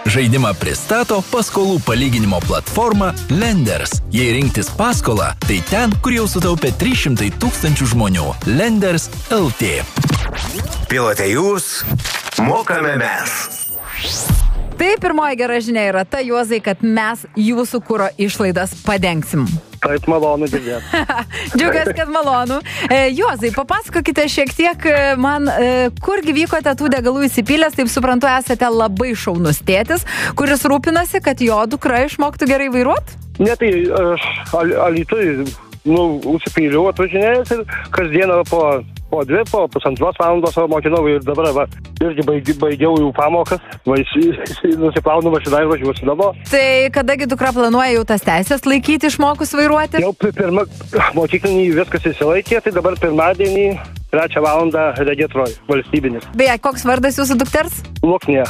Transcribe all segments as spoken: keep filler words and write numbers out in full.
Žaidimą pristato paskolų palyginimo platforma Lenders. Jei rinktis paskolą, tai ten, kur jau sutaupė trys šimtai tūkstančių žmonių. Lenders L T. Pilote jūs, mokame mes. Tai pirmoji gera žinia yra ta, Juozai, kad mes jūsų kuro išlaidas padengsim. Taip, malonu girdėti. Džiugas, kad malonu. E, Juozai, papasakokite šiek tiek man, e, kurgi vykote tų degalų įsipylęs, taip suprantu, esate labai šaunus tėtis, kuris rūpinasi, kad jo dukra išmoktų gerai vairuot? Ne, tai aš al, Alytui, nu, užsipyliau, atvažinėjęs ir kasdieną po, po dvi, po pusantros valandos mokinau ir dabar va, irgi baigi, baigiau jų pamokas, va, nusiplaunu mašiną ir važiuosiu namo. Tai kadagi dukra planuoja jau tas teisės laikyti, išmokus vairuoti? Jau pirmą mokyklinį viskas įsilaikė, tai dabar pirmadienį trečią valandą regitroj, valstybinis. Beje, koks vardas jūsų dukters? Luknė.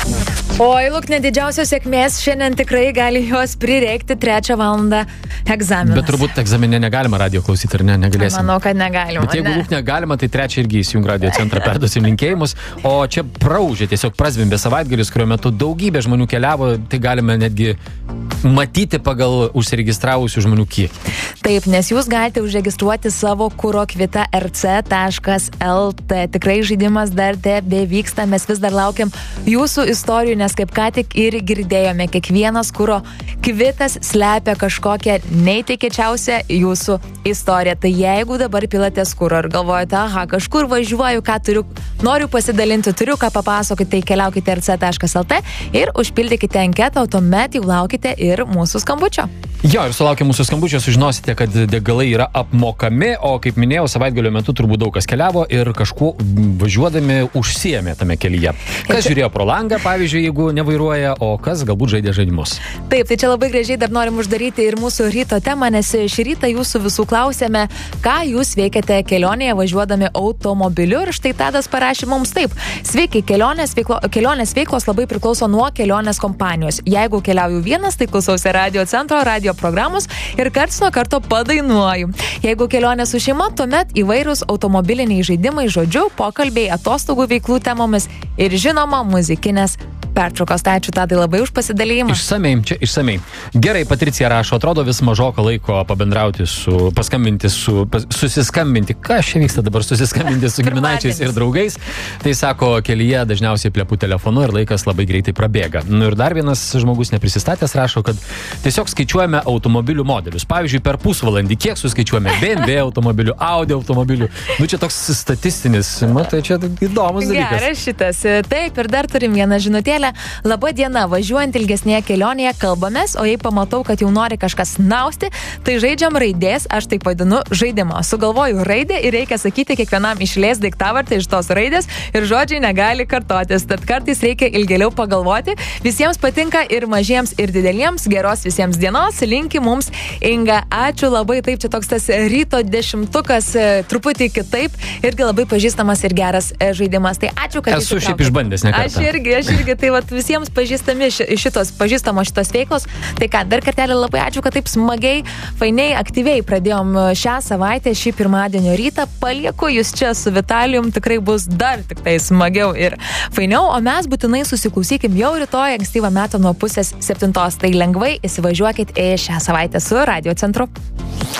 Oi, Luknė, didžiausios sėkmės, šiandien tikrai gali jos prireikti trečią valandą egzaminas. Bet turbūt egzaminė negalima radio klausyti, ar ne, negalėsim. Manau, kad negalima. Bet jeigu ne. Luknė galima, tai trečią irgi įsijung radio centrą, perduosim linkėjimus. O čia praužė, tiesiog prazvimbė savaitgalis, kurio metu daugybė žmonių keliavo, tai galime netgi matyti pagal užsiregistravusių žmonių kiekį. Taip, nes jūs galite užregistruoti savo kuro kvitą r c taškas l t. Tikrai žaidimas dar tebe vyksta, mes vis dar laukiam jūsų istorijų, nes kaip ką tik ir girdėjome, kiekvienas kuro kvitas slepia kažkokią neįtikėčiausią jūsų istoriją. Tai jeigu dabar pilatės kuro ir galvojate, aha, kažkur važiuoju, ką turiu, noriu pasidalinti, turiu ką papasakoti, tai keliaukite r c taškas l t ir užpildykite anketą, o tuomet jau laukite ir mūsų skambučio. Jo, ir sulaukę mūsų skambučio sužinosite, kad degalai yra apmokami, o kaip minėjau, savaitgalio metu turbūt daug kas keliavo ir kažkuo važiuodami užsiėmė tame kelyje. Kas žiūrėjo pro langą, pavyzdžiui, jeigu nevairuoja, o kas galbūt žaidė žaidimus. Taip, tai čia labai gražiai dar norim uždaryti ir mūsų ryto temą, nes šį rytą jūsų visų klausėme, ką jūs veikiate kelionėje važiuodami automobiliu, ir štai Tadas parašė mums taip. Sveiki, kelionės, veiklo, kelionės veiklos labai priklauso nuo kelionės kompanijos. Jeigu keliauju vienas, tai klausausi radio centro, radio programos ir karts nuo karto padainuoju. Jeigu kelionė su šeima, tuomet įvairūs automobiliniai žaidimai, žodžiu, pokalbiai, atostogų veiklų temomis ir žinoma muzikinės pertraukos. Tai ačiū Tadai labai už pasidalėjimą. Išsamei, čia išsamei. Gerai, Patricija rašo, atrodo vis mažoka laiko pabendrauti su, paskambinti su, pas, susiskambinti. Kas čia vyksta dabar, susiskambinti su giminaičiais ir draugais. Tai sako, kelyje dažniausiai plepu telefonu ir laikas labai greitai prabėga. Nu ir dar vienas žmogus neprisistatęs rašo, kad tiesiog skaičiuojame automobilių modelius. Pavyzdžiui, per pusvalandį kiek suskaičiuojame B M W automobilių, Audi automobilių. Nu čia toks statistinis, matai, čia įdomus dalykas. Geras šitas. Taip, ir dar turim vieną žinutėlę. Labą dieną, važiuojant ilgesnėje kelionėje kalbamės, o jei pamatau, kad jau nori kažkas nausti, tai žaidžiam raidės, aš taip vadinu žaidimą. Sugalvoju raidę ir reikia sakyti kiekvienam išlės daiktavardį iš tos raidės ir žodžiai negali kartotis, tad kartais reikia ilgėliau pagalvoti. Visiems patinka ir mažiems, ir dideliems. Geros visiems dienos, linki mums Inga. Ačiū labai, taip, čia toks tas ryto dešimtukas, truputį kitaip, irgi labai pažįstamas ir geras žaidimas. Tai ačiū, kad esu šiaip išbandęs ne kartą. Aš irgi, aš irgi, tai vat visiems pažįstami šitos, pažįstamos šitos veiklos. Tai ką, dar kartelį labai ačiū, kad taip smagiai, fainiai, aktyviai pradėjom šią savaitę, šį pirmadienio rytą. Palieku jūs čia su Vitalijum, tikrai bus dar tik tai smagiau ir fainiau, o mes būtinai susiklausykim jau rytoj ankstyvą metą nuo pusės septintos. Tai lengvai įsivažiuokit į šią savaitę su Radio Centru.